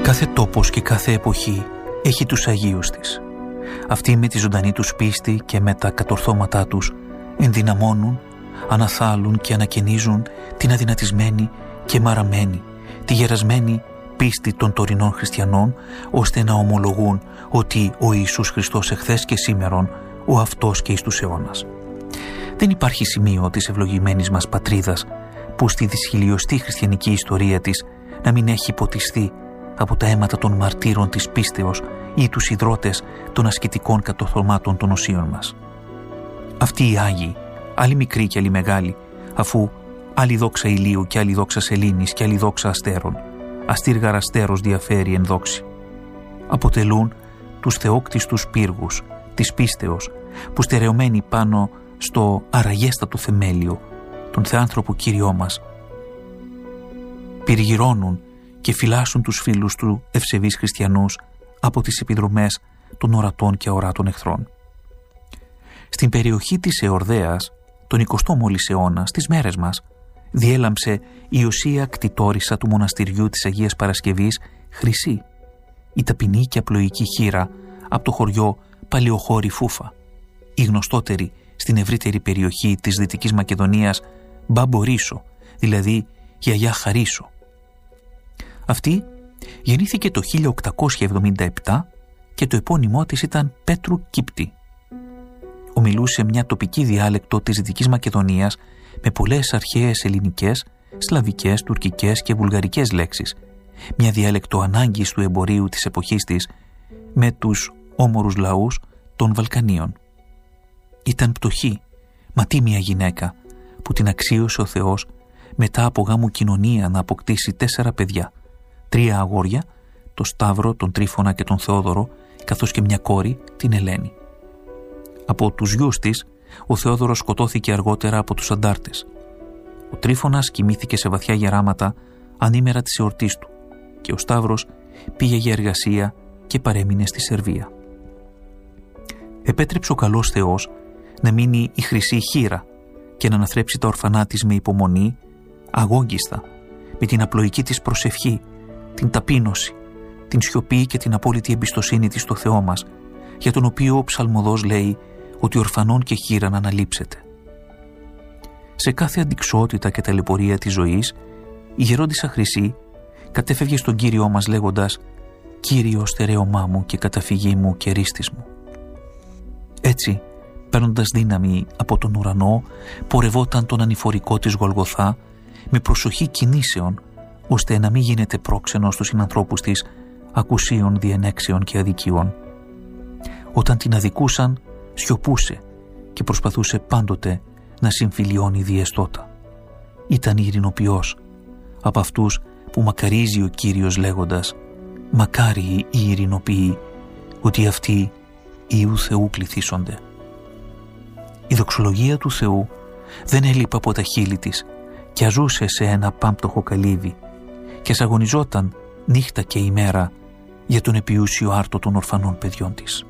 Κάθε τόπος και κάθε εποχή έχει τους Αγίους της. Αυτοί με τη ζωντανή τους πίστη και με τα κατορθώματά τους ενδυναμώνουν, αναθάλουν και ανακαινίζουν την αδυνατισμένη και μαραμένη, τη γερασμένη πίστη των τωρινών χριστιανών, ώστε να ομολογούν ότι ο Ιησούς Χριστός εχθές και σήμερον, ο αυτός και εις τους αιώνας. Δεν υπάρχει σημείο της ευλογημένης μας πατρίδας που στη δυσχυλιωστή χριστιανική ιστορία της να μην έχει ποτιστεί από τα αίματα των μαρτύρων της πίστεως ή τους ιδρώτες των ασκητικών κατορθωμάτων των οσίων μας. Αυτοί οι Άγιοι, άλλοι μικροί και άλλοι μεγάλοι, αφού άλλη δόξα ηλίου και άλλη δόξα σελήνης και άλλη δόξα αστέρων, αστήργαρα αστέρος διαφέρει εν δόξη, αποτελούν τους θεόκτιστους πύργους της πίστεως που στερεωμένοι πάνω στο αραγέστατο θεμέλιο, τον Θεάνθρωπο Κύριό μας, πυργυρώνουν και φυλάσσουν τους φίλους του ευσεβείς χριστιανούς από τις επιδρομές των ορατών και αοράτων εχθρών. Στην περιοχή της Εορδαίας, τον 20ο μόλις αιώνα, στις μέρες μας, διέλαμψε η οσία κτητόρισα του μοναστηριού της Αγίας Παρασκευής Χρυσή, η ταπεινή και απλοϊκή χήρα από το χωριό Παλαιοχώρη Φούφα, η γνωστότερη στην ευρύτερη περιοχή της Δυτικής Μακεδονίας Μπαμπορίσο, δηλαδή Γιαγιά Χαρίσο. Αυτή γεννήθηκε το 1877 και το επώνυμό της ήταν Πέτρου Κύπτη. Ομιλούσε μια τοπική διάλεκτο της Δυτικής Μακεδονίας με πολλές αρχαίες ελληνικές, σλαβικές, τουρκικές και βουλγαρικές λέξεις, μια διάλεκτο ανάγκης του εμπορίου της εποχής της με τους όμορους λαούς των Βαλκανίων. Ήταν πτωχή, μα τίμια γυναίκα που την αξίωσε ο Θεός μετά από γάμου κοινωνία να αποκτήσει 4 παιδιά, 3 αγόρια, το Σταύρο, τον Τρίφωνα και τον Θεόδωρο, καθώς και μια κόρη, την Ελένη. Από τους γιους της, ο Θεόδωρος σκοτώθηκε αργότερα από τους αντάρτες. Ο Τρίφωνας κοιμήθηκε σε βαθιά γεράματα ανήμερα της εορτής του και ο Σταύρος πήγε για εργασία και παρέμεινε στη Σερβία. Επέτρεψε ο καλός Θεός να μείνει η χρυσή χήρα και να αναθρέψει τα ορφανά της με υπομονή, αγόγγιστα, με την απλοϊκή της προσευχή, την ταπείνωση, την σιωπή και την απόλυτη εμπιστοσύνη της στο Θεό μας, για τον οποίο ο ψαλμοδός λέει ότι ορφανών και χήραν αναλείψετε. Σε κάθε αντιξότητα και ταλαιπωρία της ζωής, η γερόντισσα Χρυσή κατέφευγε στον Κύριό μας λέγοντας «Κύριο στερέωμά μου και καταφυγή μου και ρίστης μου». Έτσι, παίρνοντας δύναμη από τον ουρανό, πορευόταν τον ανηφορικό της Γολγοθά με προσοχή κινήσεων, ώστε να μην γίνεται πρόξενο στους συνανθρώπους της ακουσίων, διενέξεων και αδικιών. Όταν την αδικούσαν, σιωπούσε και προσπαθούσε πάντοτε να συμφιλιώνει διαιστώτα. Ήταν ειρηνοποιός, από αυτούς που μακαρίζει ο Κύριος λέγοντας «Μακάριοι οι ειρηνοποιοί, ότι αυτοί Ιού Θεού κληθήσονται». Η δοξολογία του Θεού δεν έλειπε από τα χείλη της και αζούσε σε ένα πάμπτωχο καλύβι και σαγωνιζόταν νύχτα και ημέρα για τον επιούσιο άρτο των ορφανών παιδιών της.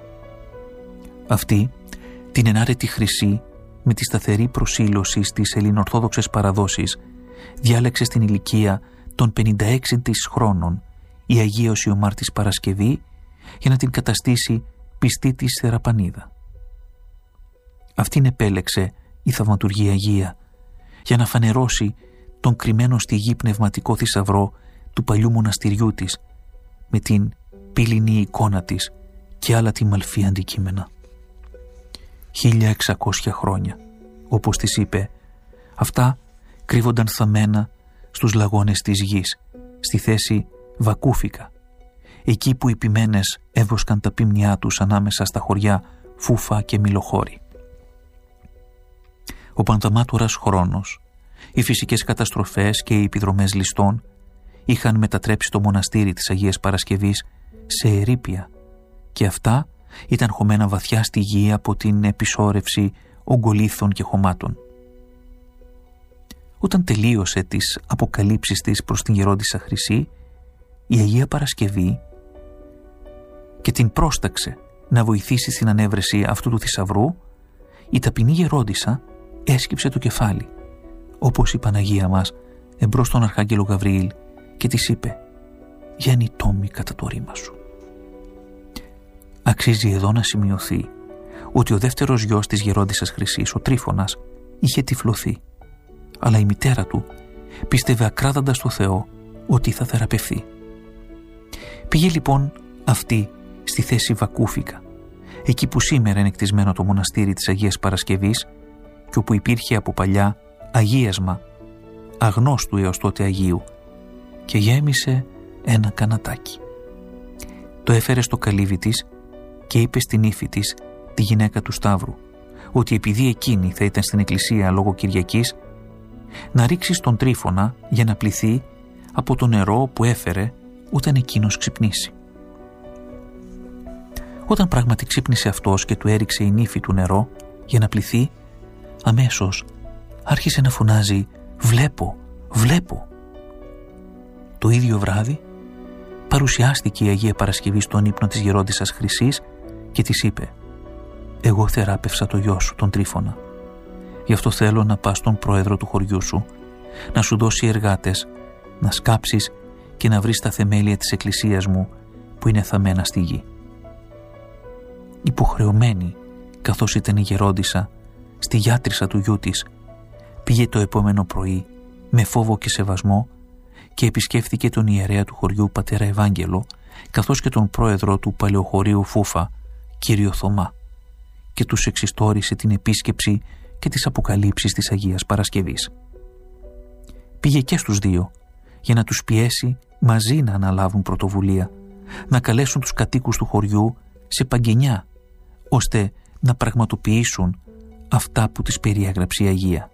Αυτή την ενάρετη Χρυσή με τη σταθερή προσήλωση στις ελληνοορθόδοξες παραδόσεις διάλεξε στην ηλικία των 56 της χρόνων η Αγία Οσιομάρτης Παρασκευή για να την καταστήσει πιστή της Θεραπανίδα. Αυτήν επέλεξε η θαυματουργή Αγία για να φανερώσει τον κρυμμένο στη γη πνευματικό θησαυρό του παλιού μοναστηριού της με την πύληνη εικόνα της και άλλα τιμαλφή αντικείμενα. 1600 χρόνια, όπως της είπε, αυτά κρύβονταν θαμμένα στους λαγώνες της γης, στη θέση Βακούφικα, εκεί που οι ποιμένες έβοσκαν τα πίμνιά τους ανάμεσα στα χωριά Φούφα και Μιλοχώρη. Ο πανδαμάτορας χρόνος, οι φυσικές καταστροφές και οι επιδρομές ληστών είχαν μετατρέψει το μοναστήρι της Αγίας Παρασκευής σε ερείπια και αυτά ήταν χωμένα βαθιά στη γη από την επισόρευση ογκολίθων και χωμάτων. Όταν τελείωσε τις αποκαλύψεις της προς την γερόντισσα Χρυσή, η Αγία Παρασκευή και την πρόσταξε να βοηθήσει στην ανέβρεση αυτού του θησαυρού, η ταπεινή γερόντισσα έσκυψε το κεφάλι, όπως η Παναγία μας, εμπρός στον Αρχάγγελο Γαβριήλ και της είπε Γιάννη Τόμη, κατά το ρήμα σου. Αξίζει εδώ να σημειωθεί ότι ο δεύτερος γιος της γερόντισσας Χρυσής, ο Τρίφωνας, είχε τυφλωθεί, αλλά η μητέρα του πίστευε ακράδαντα στο Θεό ότι θα θεραπευθεί. Πήγε λοιπόν αυτή στη θέση Βακούφικα, εκεί που σήμερα είναι κτισμένο το μοναστήρι της Αγίας Παρασκευής και όπου υπήρχε από παλιά αγίασμα αγνώστου έως τότε Αγίου, και γέμισε ένα κανατάκι. Το έφερε στο καλύβι της και είπε στην ύφη της, τη γυναίκα του Σταύρου, ότι επειδή εκείνη θα ήταν στην εκκλησία λόγω Κυριακής, να ρίξει στον Τρίφωνα για να πληθεί από το νερό που έφερε όταν εκείνος ξυπνήσει. Όταν πράγματι ξύπνησε αυτός και του έριξε η νύφη του νερό για να πληθεί, αμέσως άρχισε να φωνάζει «Βλέπω, βλέπω». Το ίδιο βράδυ παρουσιάστηκε η Αγία Παρασκευή στον ύπνο της γερόντισσας Χρυσής και της είπε «Εγώ θεράπευσα το γιο σου, τον Τρίφωνα. Γι' αυτό θέλω να πας στον πρόεδρο του χωριού σου, να σου δώσει εργάτες, να σκάψεις και να βρεις τα θεμέλια της εκκλησίας μου που είναι θαμμένα στη γη». Υποχρεωμένη, καθώς ήταν η γερόντισσα, στη γιάτρισα του γιού της, πήγε το επόμενο πρωί με φόβο και σεβασμό και επισκέφθηκε τον ιερέα του χωριού πατέρα Ευάγγελο, καθώς και τον πρόεδρο του παλαιοχωρίου Φούφα, κύριο Θωμά, και τους εξιστόρισε την επίσκεψη και τις αποκαλύψεις της Αγίας Παρασκευής. Πήγε και στους δύο για να τους πιέσει μαζί να αναλάβουν πρωτοβουλία, να καλέσουν τους κατοίκους του χωριού σε παγγενιά, ώστε να πραγματοποιήσουν αυτά που τις περιέγραψε η Αγία.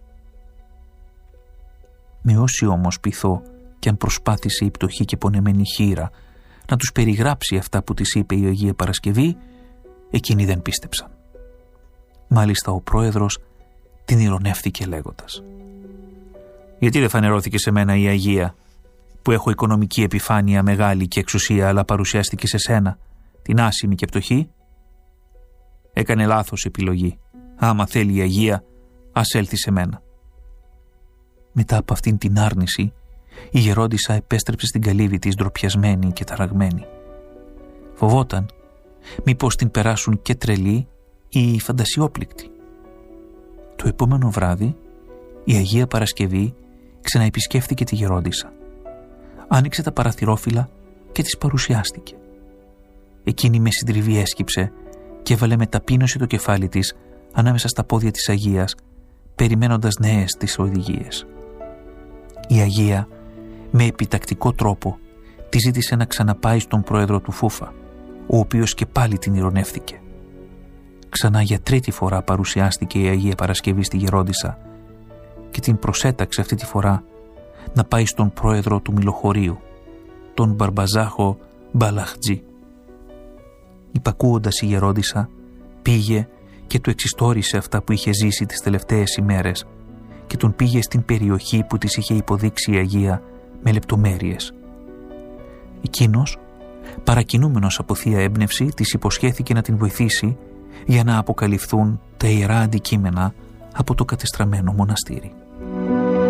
Με όση όμως πειθό και αν προσπάθησε η πτωχή και πονεμένη χήρα να τους περιγράψει αυτά που της είπε η Αγία Παρασκευή, εκείνοι δεν πίστεψαν. Μάλιστα ο πρόεδρος την ηρωνεύτηκε λέγοντας «Γιατί δεν φανερώθηκε σε μένα η Αγία, που έχω οικονομική επιφάνεια μεγάλη και εξουσία, αλλά παρουσιάστηκε σε σένα, την άσημη και πτωχή?» Έκανε λάθος επιλογή. Άμα θέλει η Αγία, ας έλθει σε μένα. Μετά από αυτήν την άρνηση, η γερόντισσα επέστρεψε στην καλύβη της ντροπιασμένη και ταραγμένη. Φοβόταν μήπως την περάσουν και τρελή ή φαντασιόπληκτη. Το επόμενο βράδυ η Αγία Παρασκευή ξαναεπισκέφθηκε τη γερόντισσα. Άνοιξε τα παραθυρόφυλλα και της παρουσιάστηκε. Εκείνη με συντριβή έσκυψε και έβαλε με ταπείνωση το κεφάλι της ανάμεσα στα πόδια της Αγίας, περιμένοντας νέες τις οδηγίες. Η Αγία με επιτακτικό τρόπο τη ζήτησε να ξαναπάει στον πρόεδρο του Φούφα, ο οποίος και πάλι την ηρωνεύτηκε. Ξανά για τρίτη φορά παρουσιάστηκε η Αγία Παρασκευή στη γερόντισσα και την προσέταξε αυτή τη φορά να πάει στον πρόεδρο του Μιλοχωρίου, τον Μπαρμπαζάχο Μπαλαχτζή. Υπακούοντας η γερόντισσα, πήγε και του εξιστόρισε αυτά που είχε ζήσει τις τελευταίες ημέρες και τον πήγε στην περιοχή που της είχε υποδείξει η Αγία με λεπτομέρειες. Εκείνος, παρακινούμενος από θεία έμπνευση, της υποσχέθηκε να την βοηθήσει για να αποκαλυφθούν τα ιερά αντικείμενα από το κατεστραμμένο μοναστήρι.